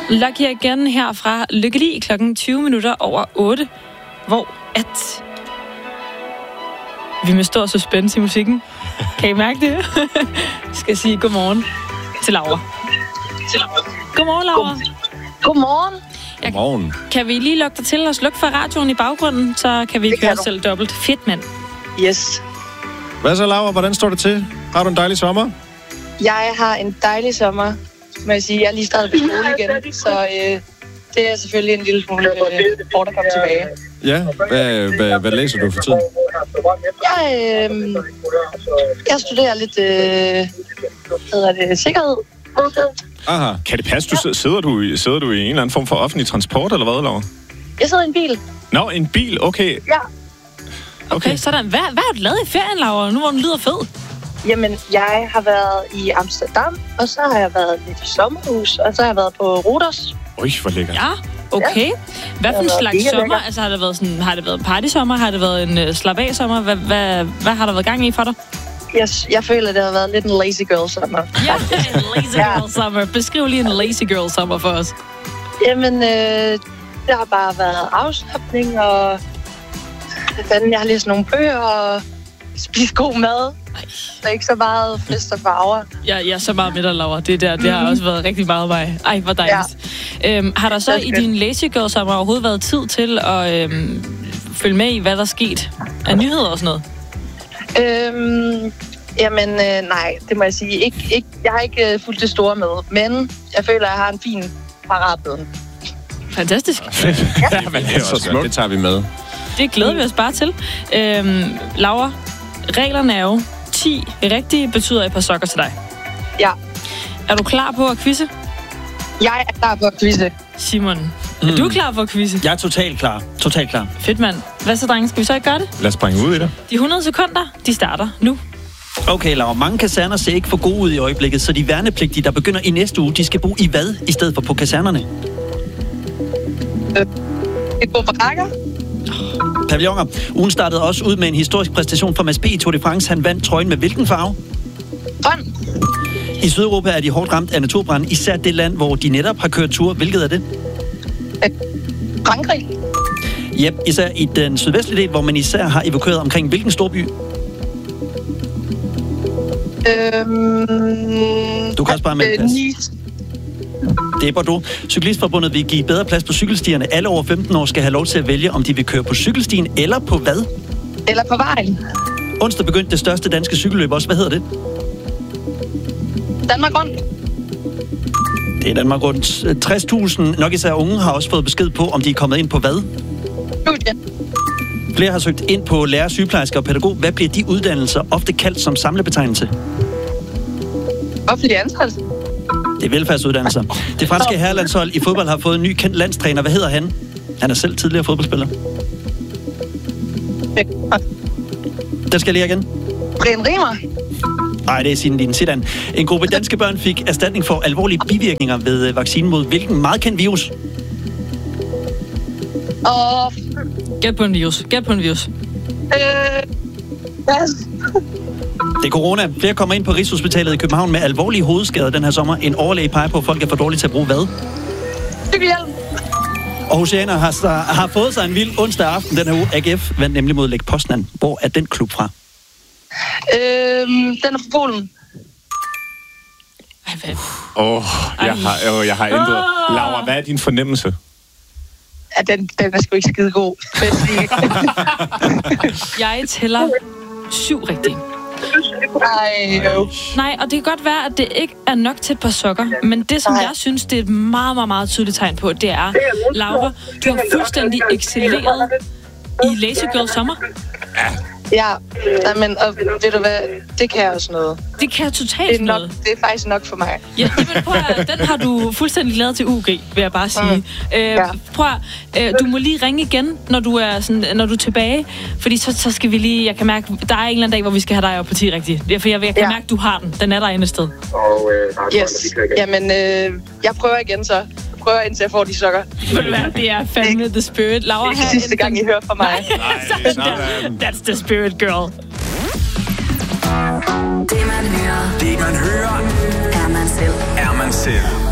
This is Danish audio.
Lucky igen her fra Lykkelig klokken 20 minutter over 8, hvor at vi med stor suspense i musikken. Kan I mærke det? Skal sige godmorgen til Laura. Godmorgen, Laura. Godmorgen. Godmorgen. Kan vi lige lukke dig til og slukke for radioen i baggrunden, så kan vi køre selv dobbelt. Fedt, mand. Yes. Hvad så, Laura? Hvordan står det til? Har du en dejlig sommer? Jeg har en dejlig sommer, må jeg sige. Jeg er lige startet på skole igen, så det er selvfølgelig en lille smule hårdt at komme tilbage. Ja, hvad læser du for tiden? Jeg studerer lidt, sikkerhed. Aha. Kan det passe, sidder du i en eller anden form for offentlig transport, eller hvad, Laura? Jeg sidder i en bil. Nå, en bil, okay. Ja. Okay, sådan. Hvad har du lavet i ferien, Laura, nu hvor den lyder fed? Jamen, jeg har været i Amsterdam, og så har jeg været lidt i sommerhus, og så har jeg været på Rhodos. Øj, hvor lækkert. Ja, okay. Ja. Hvad for en slags sommer? Altså, har det været partysommer? Har det været en slap-af-sommer? Hvad har der været gang i for dig? Jeg føler, det har været lidt en lazy girl sommer. Ja, en lazy girl sommer. Beskriv lige en lazy girl sommer for os. Jamen, det har bare været afslapning, og jeg har læst nogle bøger, og spist god mad. Der er ikke så meget fest og farver. Jeg er så meget med dig, Laura. Det har også været rigtig meget mig. Ej, hvor dejligt. Ja. Har der så i din lazy girl sommer overhovedet været tid til at følge med i, hvad der er sket af nyheder og sådan noget? Nej, det må jeg sige. Ikke, jeg har ikke fulgt det store med, men jeg føler, at jeg har en fin paratbøden. Fantastisk. Ja, men det er så smukt. Det tager vi med. Det glæder vi os bare til. Laura, reglerne er jo 10 rigtige betyder et par sokker til dig. Ja. Er du klar på at quizze? Jeg er klar på at quizze. Simon, er du klar på at quizze? Jeg er totalt klar. Totalt klar. Fedt, mand. Hvad så, drenge? Skal vi så ikke gøre det? Lad os springe ud i det. De 100 sekunder, de starter nu. Okay, Laura. Mange kaserner ser ikke for gode ud i øjeblikket, så de værnepligtige, der begynder i næste uge, de skal bo i hvad i stedet for på kasernerne? Et bo barakker. Pavilloner. Ugen startede også ud med en historisk præstation fra Mads P. i Tour de France. Han vandt trøjen med hvilken farve? Grøn. I Sydeuropa er de hårdt ramt af naturbrand, især det land, hvor de netop har kørt tur. Hvilket er det? Frankrig. Jep, især i den sydvestlige del, hvor man især har evakueret omkring hvilken storby? Du kan også bare melde plads. Nice. Det er Bordeaux. Cyklistforbundet vil give bedre plads på cykelstierne. Alle over 15 år skal have lov til at vælge, om de vil køre på cykelstien eller på hvad? Eller på vejen. Onsdag begyndte det største danske cykelløb også. Hvad hedder det? Danmark rundt. Det er Danmark rundt. 60.000, nok især unge, har også fået besked på, om de er kommet ind på hvad? Studie. Flere har søgt ind på lærer, sygeplejersker og pædagog. Hvad bliver de uddannelser ofte kaldt som samlebetegnelse? Offentlig ansættelse. Det er velfærdsuddannelser. Det franske herrelandshold i fodbold har fået en ny kendt landstræner. Hvad hedder han? Han er selv tidligere fodboldspiller. Den skal lige igen. Brian Riemer. Nej, det er Zinedine Zidane. En gruppe danske børn fik erstatning for alvorlige bivirkninger ved vaccinen mod hvilken meget kendt virus? Og... Gæt på en virus. Det er corona. Flere kommer ind på Rigshospitalet i København med alvorlige hovedskader den her sommer. En overlæge peger på, at folk er for dårlige til at bruge hvad? Cykelhjelm. Og Oceaner har fået sig en vild onsdag aften den her uge. AGF vandt nemlig mod Lech Poznan. Hvor er den klub fra? Den er fra Polen. Jeg har ændret. Laura, hvad er din fornemmelse? Ja, den er sgu ikke skide god. Jeg tæller 7 rigtige. Nej, og det kan godt være, at det ikke er nok til et par sokker, men det, som jeg synes, det er et meget, meget, meget tydeligt tegn på, det er, Laura, du har fuldstændig excelleret i Lazy Girl Sommer. Ja, men og ved du hvad, det kan jeg også noget. Det kan jeg totalt noget. Det er faktisk nok for mig. Ja, men prøv at, den har du fuldstændig lavet til UG, vil jeg bare sige. Prøv at, du må lige ringe igen, når du er tilbage, fordi så skal vi lige, jeg kan mærke, der er en eller anden dag, hvor vi skal have dig op på 10 rigtigt. For jeg kan mærke, du har den. Den er derinde et sted. Yes. Jamen, jeg prøver igen så. Prøver indtil jeg får de sokker. Det er fandme the spirit. Laura, det er sidste gang, I hører fra mig. Nej, that's the spirit, girl. Det man hører, er man selv.